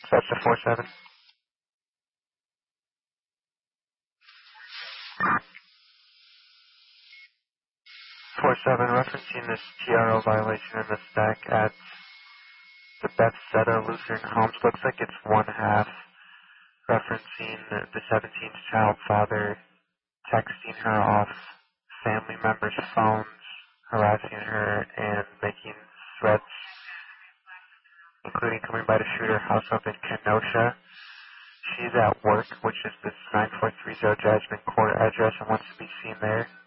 That's the 4-7. 4-7, referencing this TRO violation in the stack at the Bethesda Lutheran Homes. Looks like it's 1/2, referencing the 17's child father texting her off family members' phones, harassing her, and making threats, including coming by to shoot her house up in Kenosha. She's at work, which is this 9430 Jasmine Court address, and wants to be seen there.